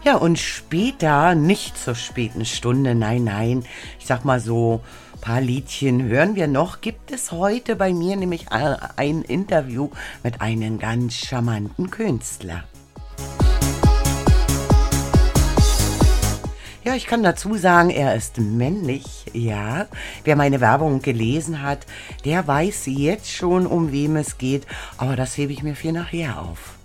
Ja, und später, nicht zur späten Stunde, nein, ich sag mal so, ein paar Liedchen hören wir noch, gibt es heute bei mir nämlich ein Interview mit einem ganz charmanten Künstler. Ja, ich kann dazu sagen, er ist männlich, ja. Wer meine Werbung gelesen hat, der weiß jetzt schon, um wem es geht, aber das hebe ich mir für nachher auf.